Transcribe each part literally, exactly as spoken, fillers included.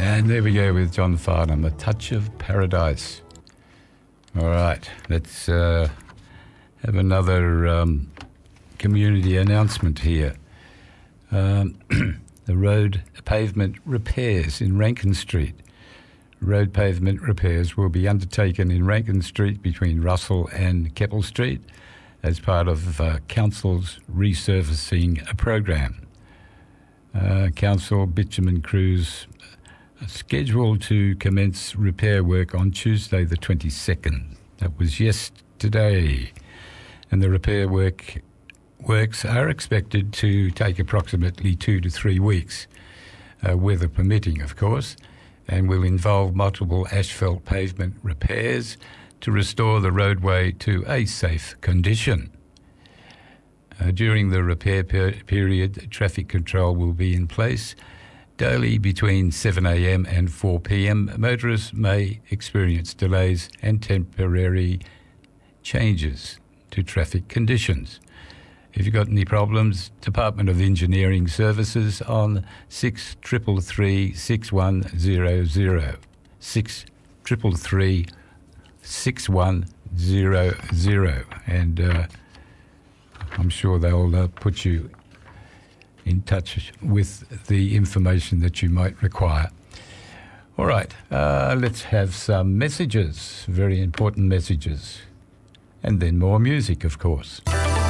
And there we go with John Farnham, A Touch of Paradise. All right, let's uh, have another um, community announcement here. Um, the road pavement repairs in Rankin Street. Road pavement repairs will be undertaken in Rankin Street between Russell and Keppel Street as part of uh, Council's resurfacing program. Uh, Council bitumen crews are scheduled to commence repair work on Tuesday the twenty-second. That was yesterday. And the repair work works are expected to take approximately two to three weeks, uh, weather permitting, of course, and will involve multiple asphalt pavement repairs to restore the roadway to a safe condition. Uh, during the repair per- period, traffic control will be in place. Daily between seven a.m. and four p.m, motorists may experience delays and temporary changes to traffic conditions. If you've got any problems, Department of Engineering Services on six three three, six one zero zero, six three three, six one zero zero, and uh, I'm sure they'll uh, put you in touch with the information that you might require. All right, uh, let's have some messages, very important messages, and then more music, of course.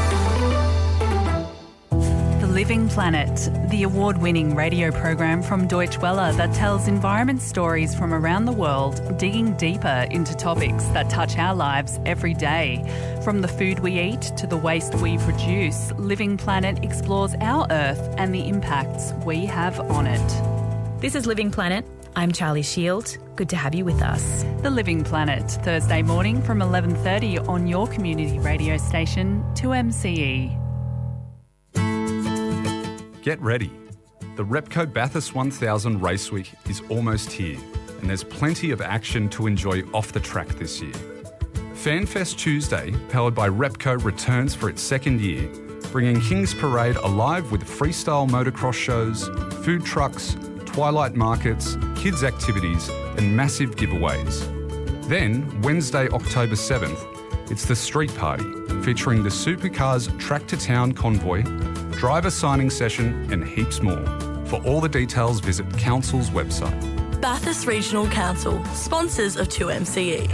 Living Planet, the award-winning radio program from Deutsche Welle that tells environment stories from around the world, digging deeper into topics that touch our lives every day. From the food we eat to the waste we produce, Living Planet explores our Earth and the impacts we have on it. This is Living Planet. I'm Charlie Shield. Good to have you with us. The Living Planet, Thursday morning from eleven thirty on your community radio station, two M C E. Get ready. The Repco Bathurst one thousand Race Week is almost here, and there's plenty of action to enjoy off the track this year. FanFest Tuesday, powered by Repco, returns for its second year, bringing King's Parade alive with freestyle motocross shows, food trucks, twilight markets, kids' activities, and massive giveaways. Then, Wednesday, October seventh, it's the Street Party, featuring the Supercars Track to Town Convoy, driver signing session and heaps more. For all the details, visit Council's website. Bathurst Regional Council, sponsors of two M C E.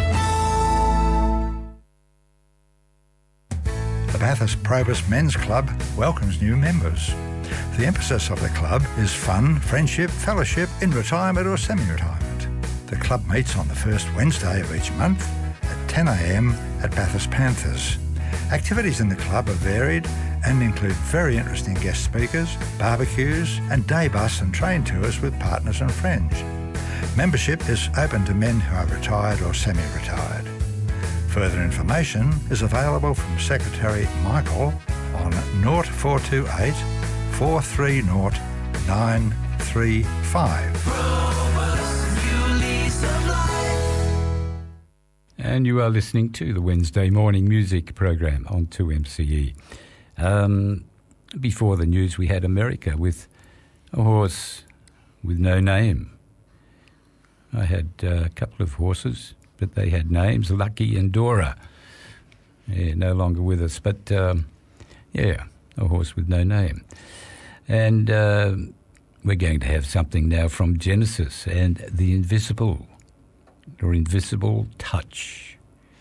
The Bathurst Probus Men's Club welcomes new members. The emphasis of the club is fun, friendship, fellowship in retirement or semi-retirement. The club meets on the first Wednesday of each month at ten a.m. at Bathurst Panthers. Activities in the club are varied and include very interesting guest speakers, barbecues and day bus and train tours with partners and friends. Membership is open to men who are retired or semi-retired. Further information is available from Secretary Michael on zero four two eight, four three zero, nine three five. And you are listening to the Wednesday morning music program on two M C E. Um, before the news, we had America with a horse with no name. I had uh, a couple of horses, but they had names, Lucky and Dora. Yeah, no longer with us, but um, yeah, a horse with no name. And uh, we're going to have something now from Genesis and the Invisible, or Invisible Touch.